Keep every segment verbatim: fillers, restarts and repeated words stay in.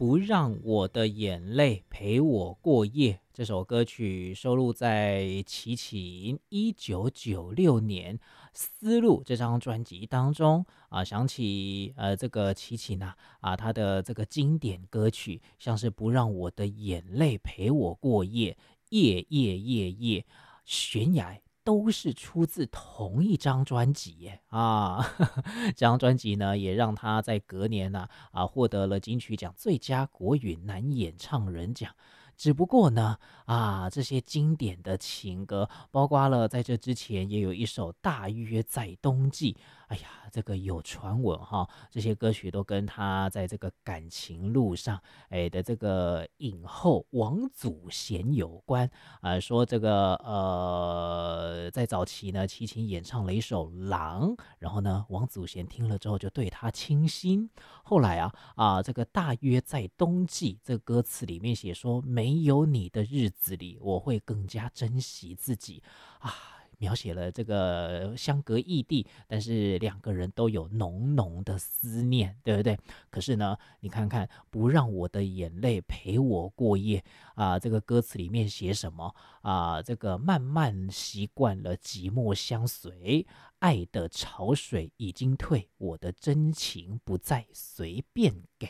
不让我的眼泪陪我过夜。这首歌曲收录在齐秦一九九六年丝路这张专辑当中啊。想起呃这个齐秦啊啊他的这个经典歌曲，像是不让我的眼泪陪我过夜、夜夜夜夜、悬崖，都是出自同一张专辑耶啊！这张专辑呢，也让他在隔年呢 啊, 啊获得了金曲奖最佳国语男演唱人奖。只不过呢，啊，这些经典的情歌，包括了在这之前也有一首《大约在冬季》。哎呀，这个有传闻哈，这些歌曲都跟他在这个感情路上，哎的这个影后王祖贤有关啊、呃。说这个呃，在早期呢，齐秦演唱了一首《狼》，然后呢，王祖贤听了之后就对他倾心。后来啊啊，这个大约在冬季，这个歌词里面写说，没有你的日子里，我会更加珍惜自己啊。描写了这个相隔异地，但是两个人都有浓浓的思念，对不对？可是呢，你看看，不让我的眼泪陪我过夜啊，这个歌词里面写什么啊？这个慢慢习惯了寂寞相随，爱的潮水已经退，我的真情不再随便给。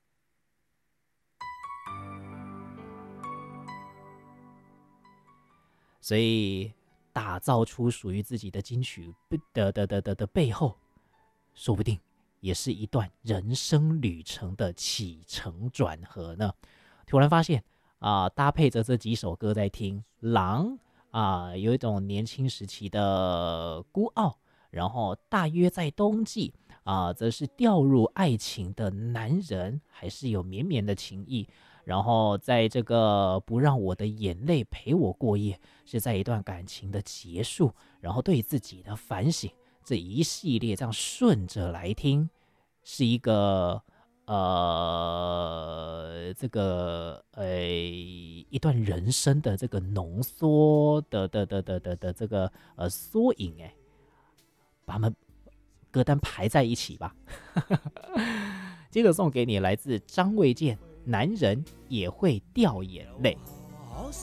所以打造出属于自己的金曲的的的的的背后，说不定也是一段人生旅程的起承转合呢。突然发现啊、呃，搭配着这几首歌在听，《狼》啊、呃，有一种年轻时期的孤傲，然后大约在冬季啊、呃，则是掉入爱情的男人，还是有绵绵的情谊。然后在这个不让我的眼泪陪我过夜，是在一段感情的结束，然后对自己的反省，这一系列这样顺着来听，是一个呃这个呃一段人生的这个浓缩的的的的的的这个呃缩影哎，把它们歌单排在一起吧。接着送给你来自张卫健，男人也会掉眼泪。